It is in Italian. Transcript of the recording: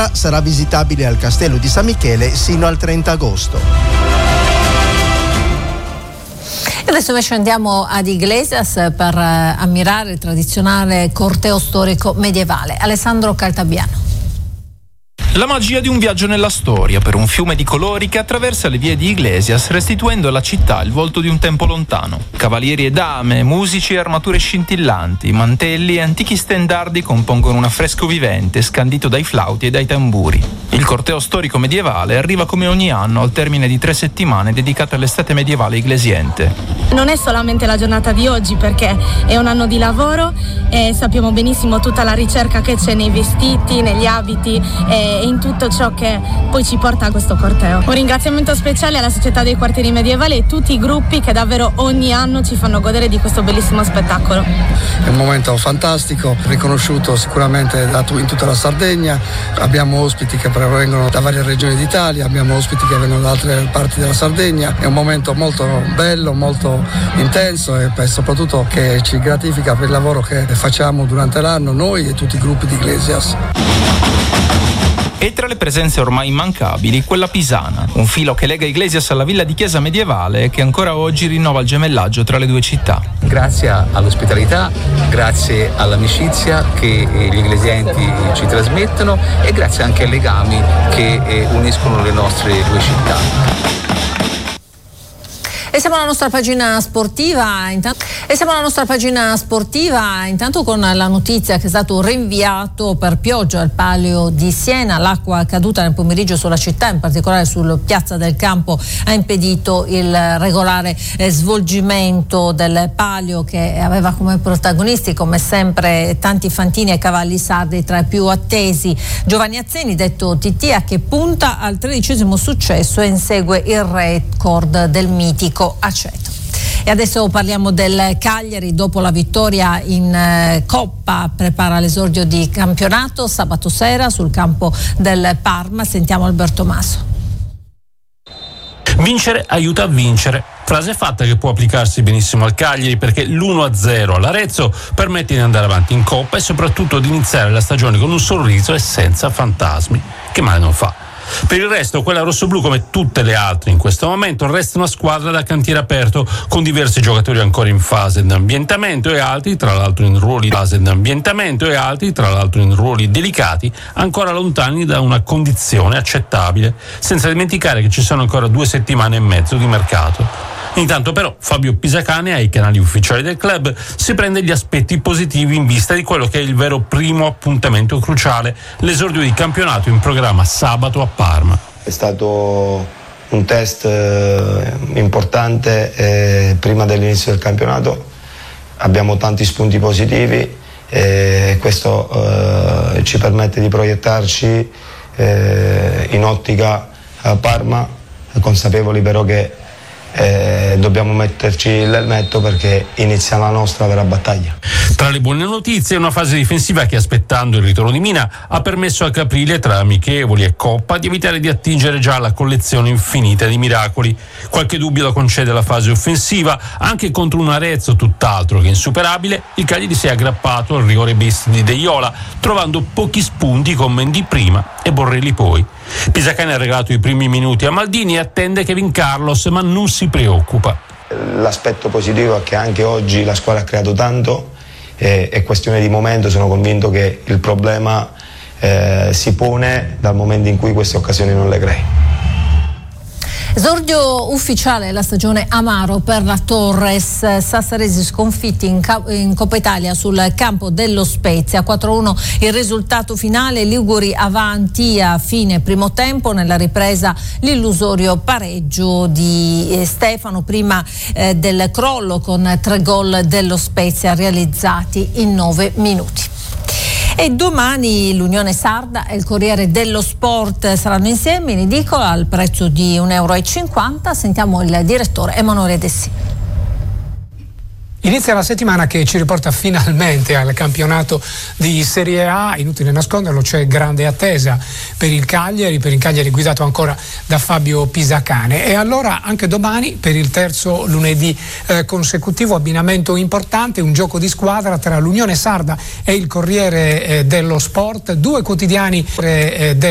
mostra sarà visitabile al Castello di San Michele sino al 30 agosto. E adesso invece andiamo ad Iglesias per ammirare il tradizionale corteo storico medievale. Alessandro Caltabiano. La magia di un viaggio nella storia per un fiume di colori che attraversa le vie di Iglesias, restituendo alla città il volto di un tempo lontano. Cavalieri e dame, musici e armature scintillanti, mantelli e antichi stendardi compongono un affresco vivente scandito dai flauti e dai tamburi. Il corteo storico medievale arriva come ogni anno al termine di 3 settimane dedicate all'estate medievale iglesiente. Non è solamente la giornata di oggi, perché è un anno di lavoro e sappiamo benissimo tutta la ricerca che c'è nei vestiti, negli abiti e in tutto ciò che poi ci porta a questo corteo. Un ringraziamento speciale alla Società dei Quartieri Medievali e tutti i gruppi che davvero ogni anno ci fanno godere di questo bellissimo spettacolo. È un momento fantastico, riconosciuto sicuramente in tutta la Sardegna. Abbiamo ospiti che provengono da varie regioni d'Italia, abbiamo ospiti che vengono da altre parti della Sardegna. È un momento molto bello, molto intenso e soprattutto che ci gratifica per il lavoro che facciamo durante l'anno noi e tutti i gruppi di Iglesias. E tra le presenze ormai immancabili, quella pisana, un filo che lega Iglesias alla villa di chiesa medievale e che ancora oggi rinnova il gemellaggio tra le due città. Grazie all'ospitalità, grazie all'amicizia che gli iglesienti ci trasmettono e grazie anche ai legami che uniscono le nostre due città. E siamo alla nostra pagina sportiva, intanto con la notizia che è stato rinviato per pioggia il palio di Siena. L'acqua caduta nel pomeriggio sulla città, in particolare sul Piazza del Campo, ha impedito il regolare svolgimento del palio, che aveva come protagonisti, come sempre, tanti fantini e cavalli sardi. Tra i più attesi Giovanni Azzeni, detto Titia, che punta al 13° successo e insegue il record del mitico Aceto. E adesso parliamo del Cagliari. Dopo la vittoria in Coppa prepara l'esordio di campionato sabato sera sul campo del Parma. Sentiamo Alberto Maso. Vincere aiuta a vincere. Frase fatta che può applicarsi benissimo al Cagliari, perché l'1-0 all'Arezzo permette di andare avanti in Coppa e soprattutto di iniziare la stagione con un sorriso e senza fantasmi, che male non fa. Per il resto, quella rossoblù, come tutte le altre in questo momento, resta una squadra da cantiere aperto, con diversi giocatori ancora in fase di ambientamento e altri, tra l'altro in ruoli delicati, ancora lontani da una condizione accettabile, senza dimenticare che ci sono ancora 2 settimane e mezzo di mercato. Intanto però Fabio Pisacane ai canali ufficiali del club si prende gli aspetti positivi in vista di quello che è il vero primo appuntamento cruciale, l'esordio di campionato in programma sabato a Parma. È stato un test importante prima dell'inizio del campionato, abbiamo tanti spunti positivi e questo ci permette di proiettarci in ottica a Parma, consapevoli però che dobbiamo metterci l'elmetto perché inizia la nostra vera battaglia. Tra le buone notizie, una fase difensiva che, aspettando il ritorno di Mina, ha permesso a Caprile, tra amichevoli e Coppa, di evitare di attingere già alla collezione infinita di miracoli. Qualche dubbio la concede la fase offensiva, anche contro un Arezzo tutt'altro che insuperabile. Il Cagliari si è aggrappato al rigore bis di Deiola, trovando pochi spunti con Mendy prima e Borrelli poi. Pisacane ha regalato i primi minuti a Maldini e attende Kevin Carlos, ma non si preoccupa. L'aspetto positivo è che anche oggi la squadra ha creato tanto, è questione di momento. Sono convinto che il problema si pone dal momento in cui queste occasioni non le crei. Esordio ufficiale la stagione amaro per la Torres. Sassaresi sconfitti in Coppa Italia sul campo dello Spezia. 4-1 il risultato finale, Liguri avanti a fine primo tempo. Nella ripresa l'illusorio pareggio di Stefano prima del crollo, con 3 gol dello Spezia realizzati in 9 minuti. E domani l'Unione Sarda e il Corriere dello Sport saranno insieme in edicola al prezzo di €1,50. Sentiamo il direttore Emanuele Dessì. Inizia la settimana che ci riporta finalmente al campionato di Serie A. Inutile nasconderlo, c'è grande attesa per il Cagliari guidato ancora da Fabio Pisacane. E allora anche domani, per il terzo lunedì consecutivo, abbinamento importante, un gioco di squadra tra l'Unione Sarda e il Corriere dello Sport, 2 quotidiani